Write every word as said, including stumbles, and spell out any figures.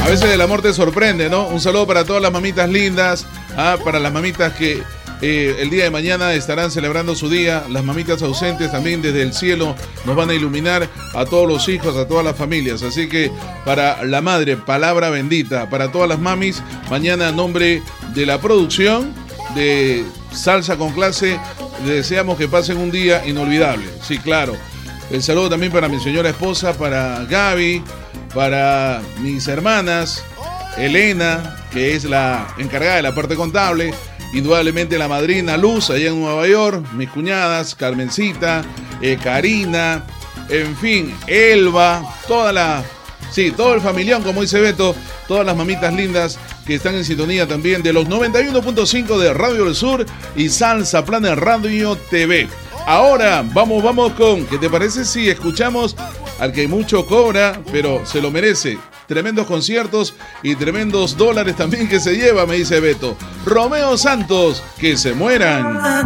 A veces el amor te sorprende, ¿no? Un saludo para todas las mamitas lindas, ¿ah? Para las mamitas que eh, el día de mañana estarán celebrando su día, las mamitas ausentes también desde el cielo nos van a iluminar a todos los hijos, a todas las familias. Así que para la madre, palabra bendita, para todas las mamis, mañana en nombre de la producción de Salsa con Clase, les deseamos que pasen un día inolvidable. Sí, claro. El saludo también para mi señora esposa, para Gaby, para mis hermanas, Elena, que es la encargada de la parte contable, indudablemente la madrina Luz, allá en Nueva York, mis cuñadas, Carmencita, eh, Karina, en fin, Elba, toda la, sí, todo el familión, como dice Beto, todas las mamitas lindas que están en sintonía también de los noventa y uno punto cinco de Radio del Sur y Salsa Planet Radio T V. Ahora, vamos, vamos con, ¿qué te parece si escuchamos al que mucho cobra, pero se lo merece? Tremendos conciertos y tremendos dólares también que se lleva, me dice Beto. Romeo Santos, que se mueran.